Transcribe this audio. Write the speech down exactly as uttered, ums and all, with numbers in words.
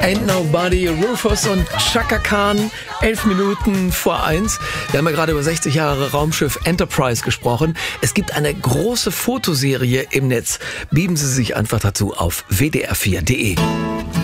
Ain't Nobody, Rufus und Chaka Khan, elf Minuten vor eins. Wir haben ja gerade über sechzig Jahre Raumschiff Enterprise gesprochen. Es gibt eine große Fotoserie im Netz. Bieben Sie sich einfach dazu auf w d r vier punkt d e.